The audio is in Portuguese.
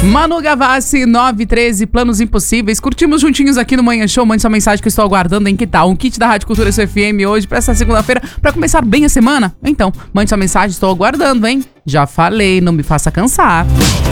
Manu Gavassi, 913, Planos Impossíveis. Curtimos juntinhos aqui no Manhã Show. Mande sua mensagem que eu estou aguardando, hein? Que tal? Um kit da Rádio Cultura SFM hoje pra essa segunda-feira, pra começar bem a semana? Então, mande sua mensagem, estou aguardando, hein? Já falei, não me faça cansar.